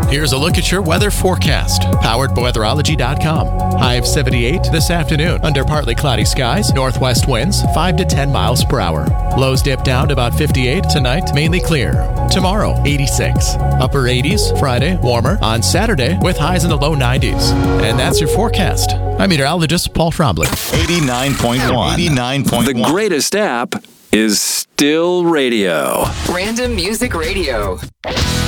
Here's a look at your weather forecast, powered by weatherology.com. High of 78 this afternoon, under partly cloudy skies, northwest winds 5 to 10 miles per hour. Lows dip down to about 58 tonight, mainly clear. Tomorrow, 86. Upper 80s, Friday, warmer. On Saturday, with highs in the low 90s. And that's your forecast. I'm meteorologist Paul Trombley. 89.1. 89.1. The greatest app is still radio. Random Music Radio.